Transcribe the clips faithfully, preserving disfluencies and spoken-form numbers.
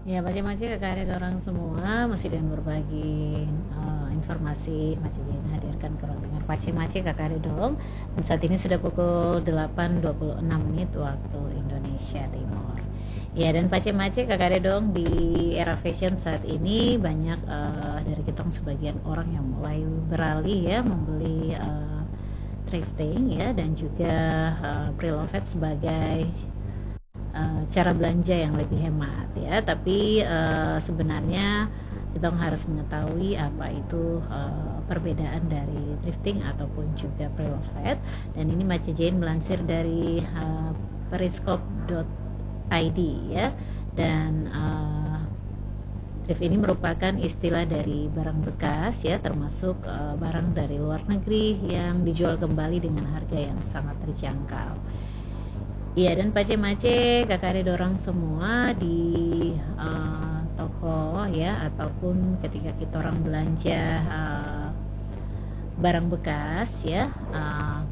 Ya, Mace-Mace kakak adik orang semua masih dengan berbagi uh, informasi Mace Jin hadirkan ke ruang dengar Mace-Mace kakak adik dong. Dan saat ini sudah pukul delapan dua puluh enam menit waktu Indonesia Timur. Ya, dan Mace-Mace kakak adik dong, di era fashion saat ini banyak uh, dari kita sebagian orang yang mulai beralih ya membeli uh, thrifting ya, dan juga uh, pre-loved sebagai Uh, cara belanja yang lebih hemat ya. Tapi uh, sebenarnya kita harus mengetahui apa itu uh, perbedaan dari thrifting ataupun juga pre-loved. Dan ini Mace Jane melansir dari uh, periscope dot i d ya. Dan uh, thrift ini merupakan istilah dari barang bekas ya, termasuk uh, barang dari luar negeri yang dijual kembali dengan harga yang sangat terjangkau. Iya, dan Mace-Mace kakak adik orang semua di uh, toko ya, ataupun ketika kita orang belanja uh, barang bekas ya, uh,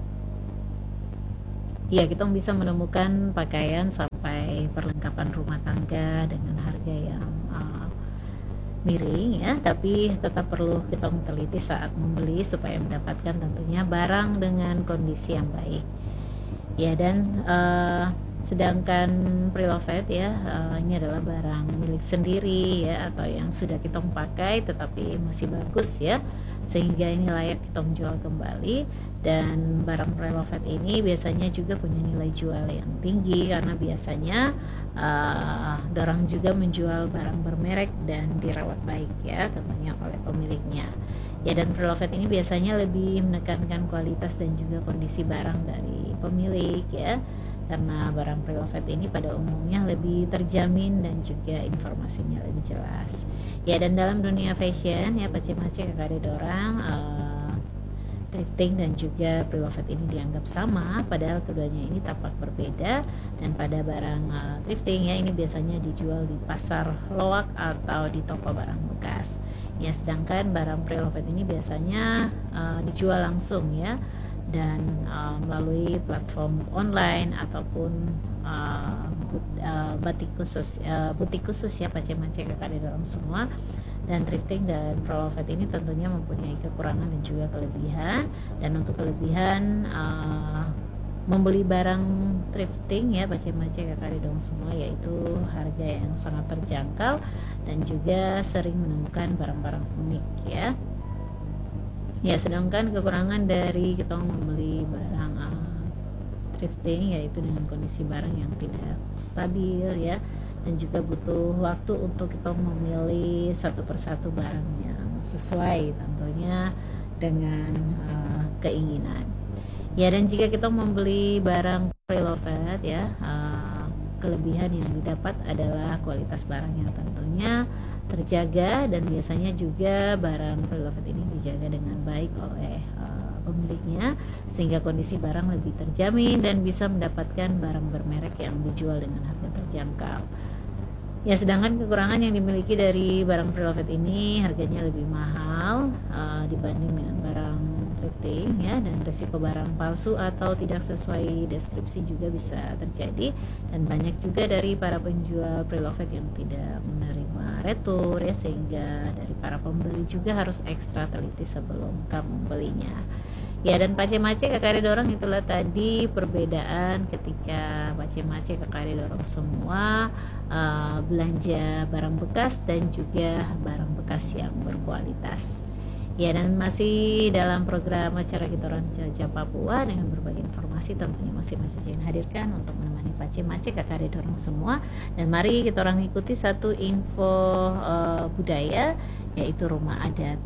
ya kita bisa menemukan pakaian sampai perlengkapan rumah tangga dengan harga yang uh, miring ya, tapi tetap perlu kita teliti saat membeli supaya mendapatkan tentunya barang dengan kondisi yang baik. Ya, dan uh, sedangkan pre-loved ya, uh, ini adalah barang milik sendiri ya, atau yang sudah kita pakai tetapi masih bagus ya, sehingga ini layak kita menjual kembali. Dan barang pre-loved ini biasanya juga punya nilai jual yang tinggi karena biasanya uh, dorang juga menjual barang bermerek dan dirawat baik ya, tentunya oleh pemiliknya. Ya, dan pre-loved ini biasanya lebih menekankan kualitas dan juga kondisi barang dari pemilik ya, karena barang pre-loved ini pada umumnya lebih terjamin dan juga informasinya lebih jelas. Ya, dan dalam dunia fashion ya Mace-Mace kakak adik orang, uh, thrifting dan juga pre-loved ini dianggap sama, padahal keduanya ini tampak berbeda. Dan pada barang uh, thrifting ya, ini biasanya dijual di pasar loak atau di toko barang bekas ya, sedangkan barang pre-loved ini biasanya uh, dijual langsung ya, dan uh, melalui platform online ataupun uh, but, uh, batik khusus, uh, butik khusus ya Mace-Mace kakak adik dalam semua. Dan thrifting dan pre-loved ini tentunya mempunyai kekurangan dan juga kelebihan. Dan untuk kelebihan uh, membeli barang thrifting ya Mace-Mace kakak adik dong semua, yaitu harga yang sangat terjangkau dan juga sering menemukan barang-barang unik ya. Ya, sedangkan kekurangan dari kita membeli barang uh, thrifting yaitu dengan kondisi barang yang tidak stabil ya, dan juga butuh waktu untuk kita memilih satu persatu barang yang sesuai tentunya dengan uh, keinginan. Ya, dan jika kita membeli barang pre-loved ya, uh, kelebihan yang didapat adalah kualitas barang yang tentunya terjaga, dan biasanya juga barang pre-loved ini dijaga dengan baik oleh uh, pemiliknya, sehingga kondisi barang lebih terjamin dan bisa mendapatkan barang bermerek yang dijual dengan harga terjangkau. Ya, sedangkan kekurangan yang dimiliki dari barang pre-loved ini harganya lebih mahal uh, dibanding dengan barang thrifting ya, dan risiko barang palsu atau tidak sesuai deskripsi juga bisa terjadi. Dan banyak juga dari para penjual pre-loved yang tidak menerima retur ya, sehingga dari para pembeli juga harus ekstra teliti sebelum kamu membelinya. Ya, dan Mace-Mace kakak adik dorong, itulah tadi perbedaan ketika Mace-Mace kakak adik dorong semua uh, belanja barang bekas dan juga barang bekas yang berkualitas. Ya, dan masih dalam program acara kita orang Jelajah Papua dengan berbagai informasi tentunya masih Mace Jane hadirkan untuk menemani Mace-Mace kakak adik dorong semua. Dan mari kita orang ikuti satu info uh, budaya, yaitu rumah adat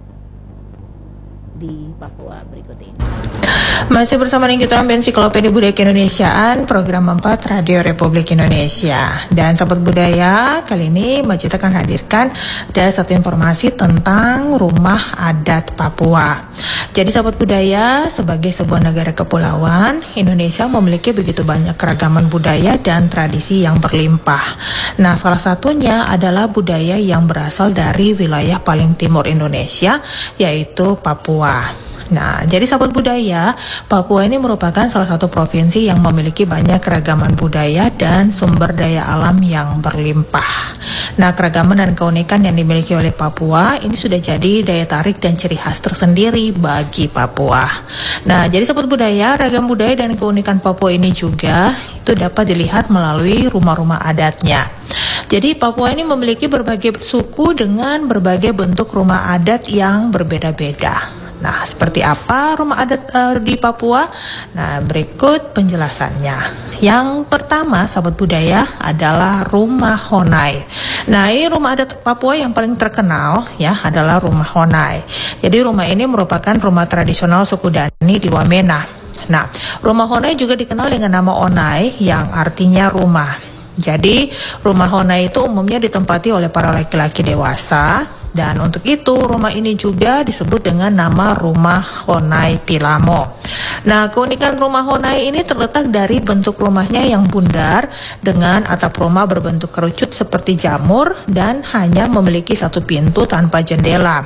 di Papua berikut ini. Masih bersama dengan kita orang Ensiklopedia Budaya Keindonesiaan, program empat Radio Republik Indonesia. Dan sahabat budaya, kali ini Mbak Cita akan hadirkan ada satu informasi tentang rumah adat Papua. Jadi sahabat budaya, sebagai sebuah negara kepulauan, Indonesia memiliki begitu banyak keragaman budaya dan tradisi yang berlimpah. Nah, salah satunya adalah budaya yang berasal dari wilayah paling timur Indonesia, yaitu Papua. Nah, jadi sahabat budaya, Papua ini merupakan salah satu provinsi yang memiliki banyak keragaman budaya dan sumber daya alam yang berlimpah. Nah, keragaman dan keunikan yang dimiliki oleh Papua ini sudah jadi daya tarik dan ciri khas tersendiri bagi Papua. Nah, jadi sahabat budaya, ragam budaya dan keunikan Papua ini juga itu dapat dilihat melalui rumah-rumah adatnya. Jadi Papua ini memiliki berbagai suku dengan berbagai bentuk rumah adat yang berbeda-beda. Nah, seperti apa rumah adat uh, di Papua? Nah, berikut penjelasannya. Yang pertama, sahabat budaya, adalah rumah Honai. Nah, ini rumah adat Papua yang paling terkenal ya adalah rumah Honai. Jadi rumah ini merupakan rumah tradisional suku Dani di Wamena. Nah, rumah Honai juga dikenal dengan nama Onai yang artinya rumah. Jadi, rumah Honai itu umumnya ditempati oleh para laki-laki dewasa, dan untuk itu rumah ini juga disebut dengan nama rumah Honai Pilamo. Nah, keunikan rumah Honai ini terletak dari bentuk rumahnya yang bundar dengan atap rumah berbentuk kerucut seperti jamur dan hanya memiliki satu pintu tanpa jendela.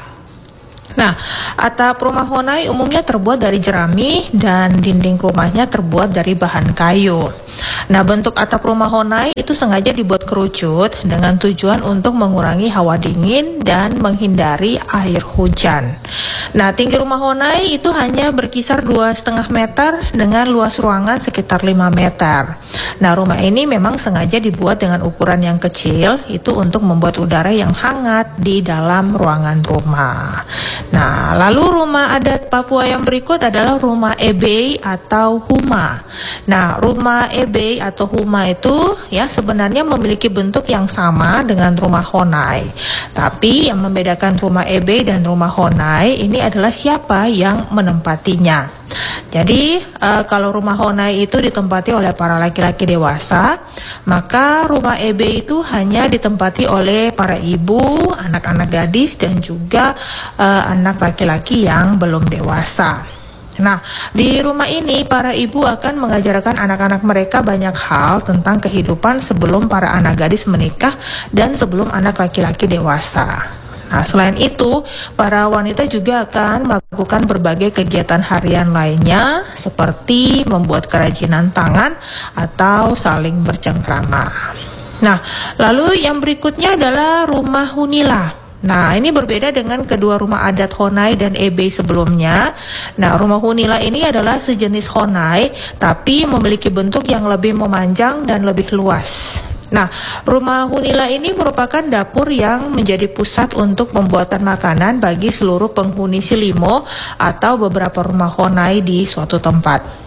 Nah, atap rumah Honai umumnya terbuat dari jerami dan dinding rumahnya terbuat dari bahan kayu. Nah, bentuk atap rumah Honai itu sengaja dibuat kerucut dengan tujuan untuk mengurangi hawa dingin dan menghindari air hujan. Nah, tinggi rumah Honai itu hanya berkisar dua koma lima meter dengan luas ruangan sekitar lima meter. Nah, rumah ini memang sengaja dibuat dengan ukuran yang kecil itu untuk membuat udara yang hangat di dalam ruangan rumah. Nah, lalu rumah adat Papua yang berikut adalah rumah ebei atau huma. Nah, rumah ebei atau huma itu ya sebenarnya memiliki bentuk yang sama dengan rumah Honai. Tapi yang membedakan rumah ebei dan rumah Honai ini adalah siapa yang menempatinya. Jadi uh, kalau rumah Honai itu ditempati oleh para laki-laki dewasa, maka rumah ebei itu hanya ditempati oleh para ibu, anak-anak gadis dan juga uh, anak laki-laki yang belum dewasa. Nah, di rumah ini para ibu akan mengajarkan anak-anak mereka banyak hal tentang kehidupan sebelum para anak gadis menikah dan sebelum anak laki-laki dewasa. Nah, selain itu, para wanita juga akan melakukan berbagai kegiatan harian lainnya seperti membuat kerajinan tangan atau saling bercengkrama. Nah, lalu yang berikutnya adalah rumah Hunila. Nah, ini berbeda dengan kedua rumah adat Honai dan ebei sebelumnya. Nah, rumah Hunila ini adalah sejenis Honai, tapi memiliki bentuk yang lebih memanjang dan lebih luas. Nah, rumah Hunila ini merupakan dapur yang menjadi pusat untuk pembuatan makanan bagi seluruh penghuni Silimo atau beberapa rumah Honai di suatu tempat.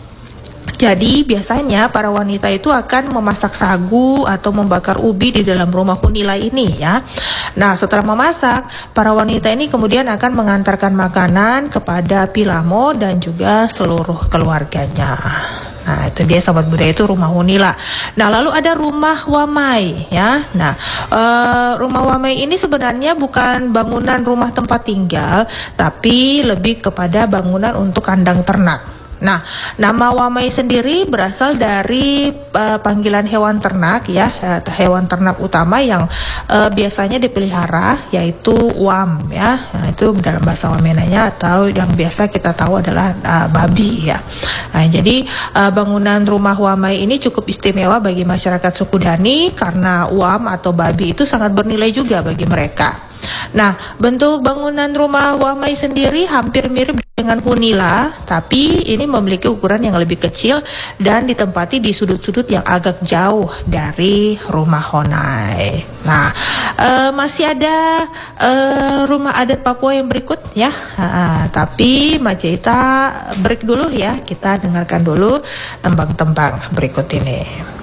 Jadi biasanya para wanita itu akan memasak sagu atau membakar ubi di dalam rumah Hunila ini ya. Nah, setelah memasak, para wanita ini kemudian akan mengantarkan makanan kepada Pilamo dan juga seluruh keluarganya. Nah, itu dia sahabat budaya, itu rumah Hunila. Nah, lalu ada rumah Wamai ya. Nah, e, rumah Wamai ini sebenarnya bukan bangunan rumah tempat tinggal, tapi lebih kepada bangunan untuk kandang ternak. Nah, nama Wamai sendiri berasal dari uh, panggilan hewan ternak ya, uh, hewan ternak utama yang uh, biasanya dipelihara yaitu wam ya. Nah, itu dalam bahasa Wamenanya atau yang biasa kita tahu adalah uh, babi ya. Nah, jadi uh, bangunan rumah Wamai ini cukup istimewa bagi masyarakat suku Dani karena wam atau babi itu sangat bernilai juga bagi mereka. Nah, bentuk bangunan rumah Wamai sendiri hampir mirip dengan Hunila, tapi ini memiliki ukuran yang lebih kecil dan ditempati di sudut-sudut yang agak jauh dari rumah Honai. Nah, uh, masih ada uh, rumah adat Papua yang berikut ya, uh, tapi Majaita break dulu ya, kita dengarkan dulu tembang-tembang berikut ini.